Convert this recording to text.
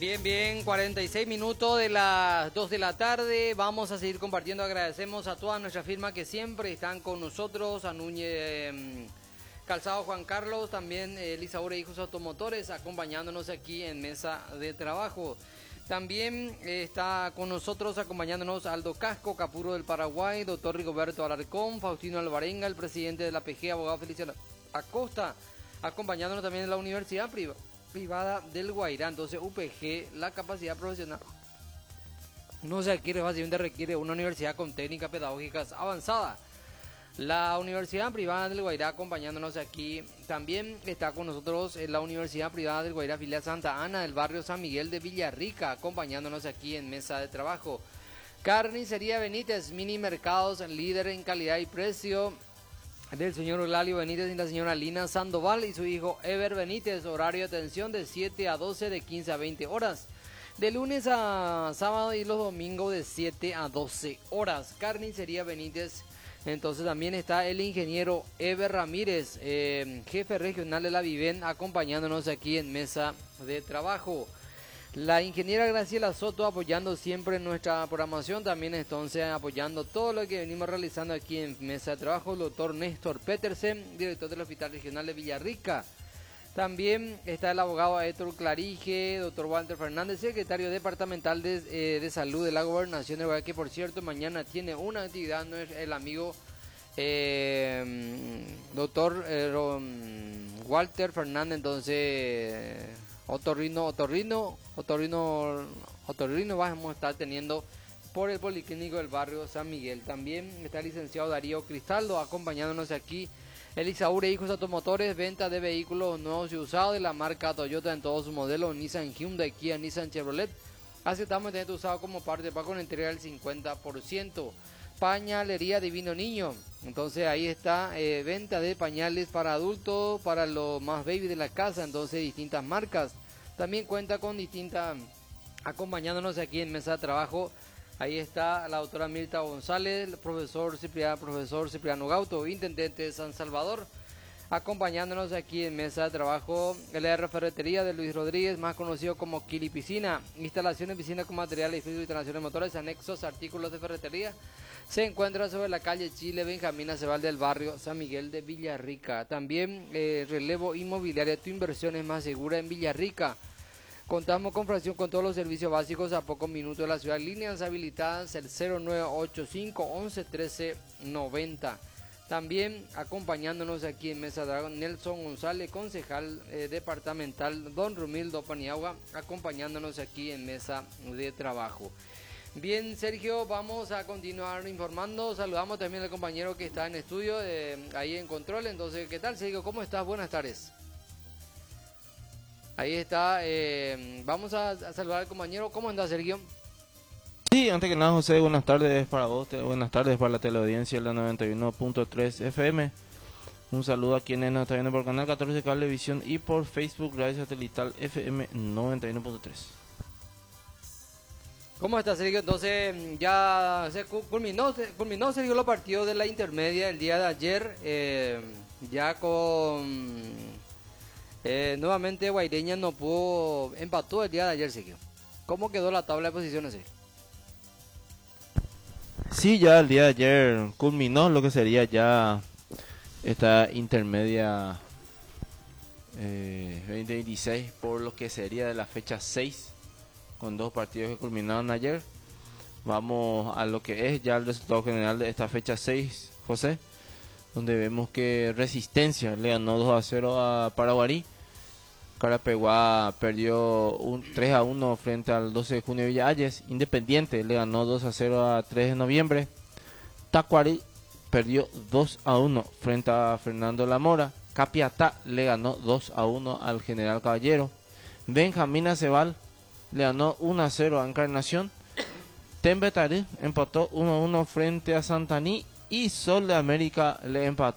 Bien, bien, 46 minutos de las 2 de la tarde. Vamos a seguir compartiendo. Agradecemos a toda nuestra firma que siempre están con nosotros. A Núñez Calzado Juan Carlos, también Lisaura Hijos Automotores, acompañándonos aquí en mesa de trabajo. También está con nosotros acompañándonos Aldo Casco, Capuro del Paraguay, doctor Rigoberto Alarcón, Faustino Alvarenga, el presidente de la PG, abogado Feliciano Acosta, acompañándonos también de la Universidad Privada del Guairá. Entonces UPG, la capacidad profesional no se adquiere fácilmente, requiere una universidad con técnicas pedagógicas avanzadas. La Universidad Privada del Guairá acompañándonos aquí. También está con nosotros la Universidad Privada del Guairá, filial Santa Ana del barrio San Miguel de Villarrica, acompañándonos aquí en mesa de trabajo. Carnicería Benítez, mini mercados, líder en calidad y precio, del señor Eulalio Benítez y la señora Lina Sandoval y su hijo Ever Benítez. Horario de atención de 7 a 12, de 15 a 20 horas. De lunes a sábado y los domingos de 7 a 12 horas. Carnicería Benítez. Entonces también está el ingeniero Ever Ramírez, jefe regional de la Viven, acompañándonos aquí en mesa de trabajo. La ingeniera Graciela Soto apoyando siempre nuestra programación, también entonces apoyando todo lo que venimos realizando aquí en mesa de trabajo. El doctor Néstor Petersen, director del Hospital Regional de Villarrica. También está el abogado Héctor Clarige, doctor Walter Fernández, secretario departamental de Salud de la Gobernación de Guayaquil, que por cierto mañana tiene una actividad, no es el amigo doctor Walter Fernández, entonces otorrino vamos a estar teniendo por el Policlínico del barrio San Miguel. También está el licenciado Darío Cristaldo acompañándonos aquí. Elisaure Hijos Automotores, venta de vehículos nuevos y usados de la marca Toyota en todos sus modelos, Nissan, Hyundai, Kia, Nissan, Chevrolet. Aceptamos tener usado como parte de pago con entrega del 50%. Pañalería Divino Niño, entonces ahí está, venta de pañales para adultos, para los más baby de la casa, entonces distintas marcas. También cuenta con distintas, acompañándonos aquí en mesa de trabajo. Ahí está la doctora Mirta González, el profesor Cipriano Gauto, intendente de San Salvador, acompañándonos aquí en mesa de trabajo. LR Ferretería de Luis Rodríguez, más conocido como Kili Piscina, instalaciones de piscina con materiales y fluidos internacionales, motores, anexos, artículos de ferretería. Se encuentra sobre la calle Chile, Benjamín Aceval del barrio San Miguel de Villarrica. También relevo inmobiliario, tu inversión es más segura en Villarrica. Contamos con fracción con todos los servicios básicos a pocos minutos de la ciudad. Líneas habilitadas el 0985 11 13 90. También acompañándonos aquí en Mesa de Dragón, Nelson González, concejal departamental, don Rumildo Paniagua, acompañándonos aquí en mesa de trabajo. Bien, Sergio, vamos a continuar informando. Saludamos también al compañero que está en estudio, ahí en control. Entonces, ¿qué tal, Sergio? ¿Cómo estás? Buenas tardes. Ahí está, vamos a saludar al compañero. ¿Cómo anda, Sergio? Sí, antes que nada, José, buenas tardes para vos, buenas tardes para la teleaudiencia de la 91.3 FM. Un saludo a quienes nos están viendo por Canal 14 Cablevisión y por Facebook Radio Satelital FM 91.3. ¿Cómo está, Sergio? Entonces, ya se culminó, Sergio, los partidos de la intermedia el día de ayer, ya con... nuevamente Guaireña no pudo, empató el día de ayer, Sergio. ¿Cómo quedó la tabla de posiciones, Sergio? Sí, ya el día de ayer culminó lo que sería ya esta intermedia 2026 por lo que sería de la fecha 6, con dos partidos que culminaron ayer. Vamos a lo que es ya el resultado general de esta fecha 6, José, donde vemos que Resistencia le ganó 2-0 a Paraguarí. Carapeguá perdió 3-1 frente al 12 de junio de Villa Ayes. Independiente le ganó 2-0 a 3 de noviembre. Tacuarí perdió 2-1 frente a Fernando Lamora. Capiatá le ganó 2-1 al General Caballero. Benjamín Aceval le ganó 1-0 a Encarnación. Tembetarí empató 1-1 frente a Santaní. Y Sol de América le empató